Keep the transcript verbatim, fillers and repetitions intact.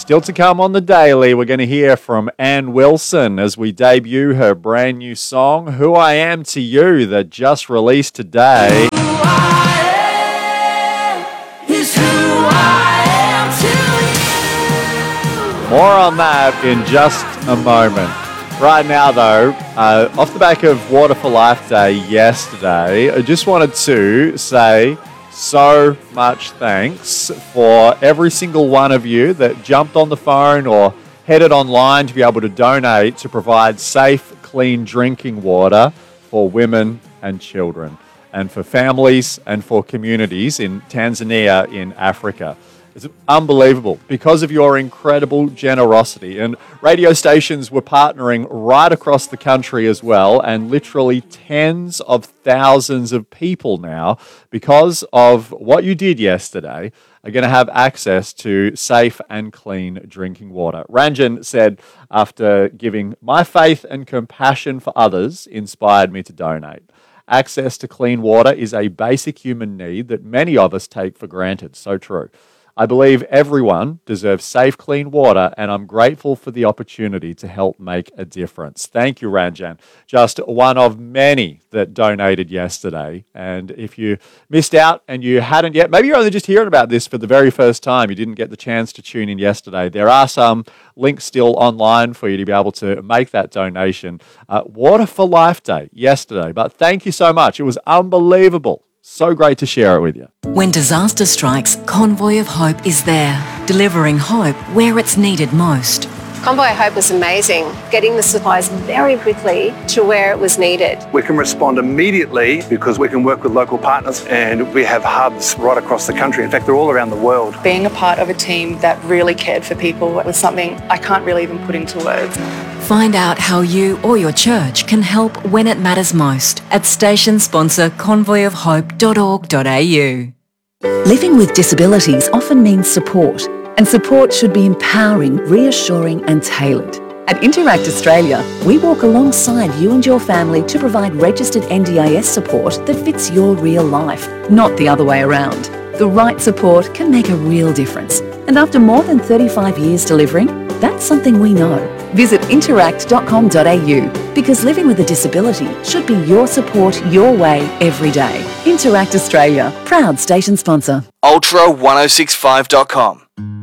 Still to come on the Daily, we're going to hear from Ann Wilson as we debut her brand new song, Who I Am to You, that just released today. Who I am is who I am to you. More on that in just a moment. Right now, though, uh, off the back of Water for Life Day yesterday, I just wanted to say so much thanks for every single one of you that jumped on the phone or headed online to be able to donate to provide safe, clean drinking water for women and children, and for families and for communities in Tanzania in Africa. It's unbelievable because of your incredible generosity. And radio stations were partnering right across the country as well, and literally tens of thousands of people now, because of what you did yesterday, are going to have access to safe and clean drinking water. Ranjan said, after giving my faith and compassion for others inspired me to donate. Access to clean water is a basic human need that many of us take for granted. So true. I believe everyone deserves safe, clean water, and I'm grateful for the opportunity to help make a difference. Thank you, Ranjan. Just one of many that donated yesterday. And if you missed out and you hadn't yet, maybe you're only just hearing about this for the very first time, you didn't get the chance to tune in yesterday, there are some links still online for you to be able to make that donation. Uh, Water for Life Day yesterday, but thank you so much. It was unbelievable. So great to share it with you. When disaster strikes, Convoy of Hope is there, delivering hope where it's needed most. Convoy of Hope was amazing, getting the supplies very quickly to where it was needed. We can respond immediately because we can work with local partners, and we have hubs right across the country. In fact, they're all around the world. Being a part of a team that really cared for people was something I can't really even put into words. Find out how you or your church can help when it matters most at station sponsor convoy of hope dot org dot a u. Living with disabilities often means support, and support should be empowering, reassuring and tailored. At Interact Australia, we walk alongside you and your family to provide registered N D I S support that fits your real life, not the other way around. The right support can make a real difference. And after more than thirty-five years delivering, that's something we know. Visit interact dot com dot a u because living with a disability should be your support your way every day. Interact Australia, proud station sponsor. ultra ten sixty-five dot com